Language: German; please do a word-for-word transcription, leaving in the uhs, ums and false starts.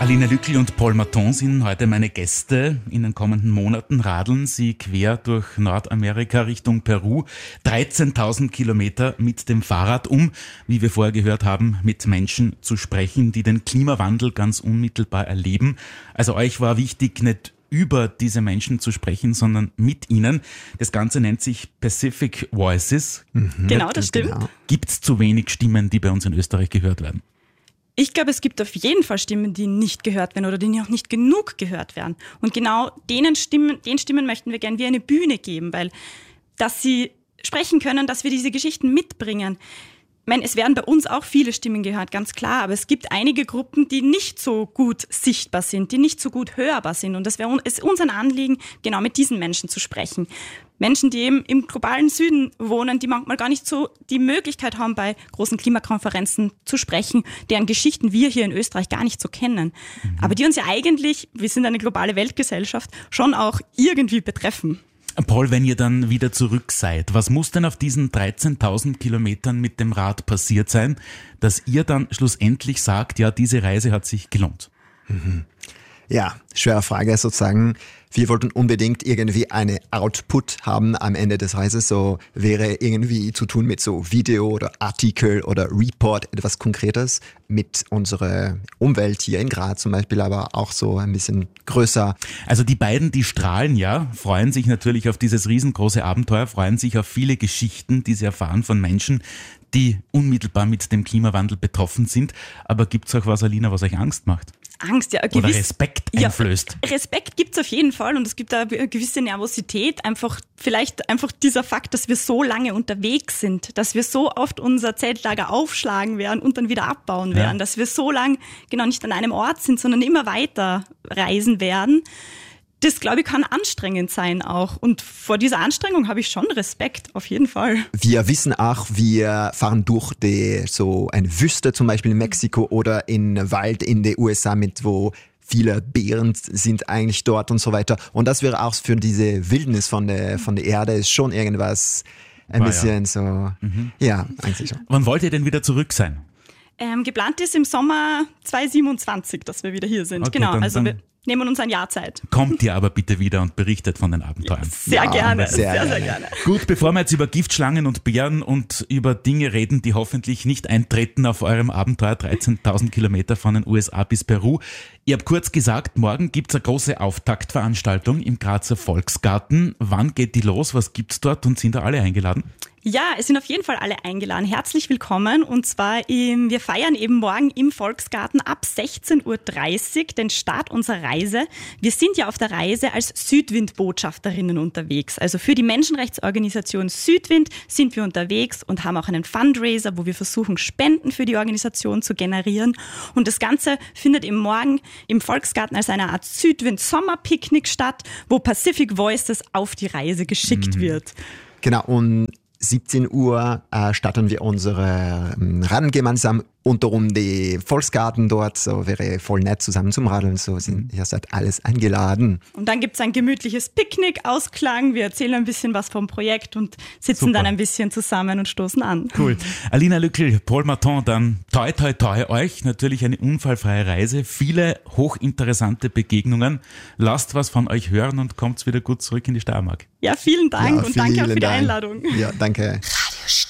Alina Lückl und Paul Marton sind heute meine Gäste. In den kommenden Monaten radeln sie quer durch Nordamerika Richtung Peru. dreizehntausend Kilometer mit dem Fahrrad, um, wie wir vorher gehört haben, mit Menschen zu sprechen, die den Klimawandel ganz unmittelbar erleben. Also euch war wichtig, nicht über diese Menschen zu sprechen, sondern mit ihnen. Das Ganze nennt sich Pacific Voices. Mhm. Genau, das stimmt. Genau. Gibt es zu wenig Stimmen, die bei uns in Österreich gehört werden? Ich glaube, es gibt auf jeden Fall Stimmen, die nicht gehört werden oder die noch nicht genug gehört werden. Und genau denen Stimmen, den Stimmen möchten wir gerne wie eine Bühne geben, weil dass sie sprechen können, dass wir diese Geschichten mitbringen. Ich meine, es werden bei uns auch viele Stimmen gehört, ganz klar, aber es gibt einige Gruppen, die nicht so gut sichtbar sind, die nicht so gut hörbar sind. Und es wäre uns ein Anliegen, genau mit diesen Menschen zu sprechen. Menschen, die eben im globalen Süden wohnen, die manchmal gar nicht so die Möglichkeit haben, bei großen Klimakonferenzen zu sprechen, deren Geschichten wir hier in Österreich gar nicht so kennen. Mhm. Aber die uns ja eigentlich, wir sind eine globale Weltgesellschaft, schon auch irgendwie betreffen. Paul, wenn ihr dann wieder zurück seid, was muss denn auf diesen dreizehntausend Kilometern mit dem Rad passiert sein, dass ihr dann schlussendlich sagt, ja, diese Reise hat sich gelohnt? Mhm. Ja, schwere Frage sozusagen. Wir wollten unbedingt irgendwie eine Output haben am Ende des Reises. So wäre irgendwie zu tun mit so Video oder Artikel oder Report, etwas Konkretes mit unserer Umwelt hier in Graz zum Beispiel, aber auch so ein bisschen größer. Also die beiden, die strahlen ja, freuen sich natürlich auf dieses riesengroße Abenteuer, freuen sich auf viele Geschichten, die sie erfahren von Menschen, die unmittelbar mit dem Klimawandel betroffen sind. Aber gibt's auch was, Alina, was euch Angst macht? Angst, ja. Gewiss, Oder Respekt einflößt. Ja, Respekt gibt's auf jeden Fall und es gibt da eine gewisse Nervosität. Einfach, vielleicht einfach dieser Fakt, dass wir so lange unterwegs sind, dass wir so oft unser Zeltlager aufschlagen werden und dann wieder abbauen werden, ja. Dass wir so lang genau nicht an einem Ort sind, sondern immer weiter reisen werden. Das, glaube ich, kann anstrengend sein auch. Und vor dieser Anstrengung habe ich schon Respekt, auf jeden Fall. Wir wissen auch, wir fahren durch die, so eine Wüste, zum Beispiel in Mexiko oder in Wald in den U S A, mit wo viele Bären sind eigentlich dort und so weiter. Und das wäre auch für diese Wildnis von der, von der Erde ist schon irgendwas ein War bisschen ja. so, mhm. ja, eigentlich schon. Wann wollt ihr denn wieder zurück sein? Ähm, geplant ist im Sommer zwanzig siebenundzwanzig, dass wir wieder hier sind. Okay, genau, dann, also dann wir nehmen uns ein Jahr Zeit. Kommt ihr aber bitte wieder und berichtet von den Abenteuern. Sehr ja, gerne, sehr, sehr, sehr, sehr gerne. Gut, bevor wir jetzt über Giftschlangen und Bären und über Dinge reden, die hoffentlich nicht eintreten auf eurem Abenteuer, dreizehntausend Kilometer von den U S A bis Peru. Ihr habt kurz gesagt, morgen gibt's eine große Auftaktveranstaltung im Grazer Volksgarten. Wann geht die los? Was gibt's dort und sind da alle eingeladen? Ja, es sind auf jeden Fall alle eingeladen. Herzlich willkommen. Und zwar, im, wir feiern eben morgen im Volksgarten ab sechzehn Uhr dreißig den Start unserer Reise. Wir sind ja auf der Reise als Südwind-Botschafterinnen unterwegs. Also für die Menschenrechtsorganisation Südwind sind wir unterwegs und haben auch einen Fundraiser, wo wir versuchen, Spenden für die Organisation zu generieren. Und das Ganze findet eben morgen im Volksgarten als eine Art Südwind-Sommerpicknick statt, wo Pacific Voices auf die Reise geschickt mhm. wird. Genau, und siebzehn Uhr äh, starten wir unsere ähm, Radeln gemeinsam unter um die Volksgarten dort. So wäre voll nett zusammen zum Radeln. So sind ihr seid alles eingeladen. Und dann gibt's ein gemütliches Picknick, Ausklang. Wir erzählen ein bisschen was vom Projekt und sitzen Super. Dann ein bisschen zusammen und stoßen an. Cool. Alina Lückl, Paul Marton, dann toi toi toi euch. Natürlich eine unfallfreie Reise. Viele hochinteressante Begegnungen. Lasst was von euch hören und kommt wieder gut zurück in die Steiermark. Ja, vielen Dank Ja, und danke auch für die Dank. Einladung. Ja, danke.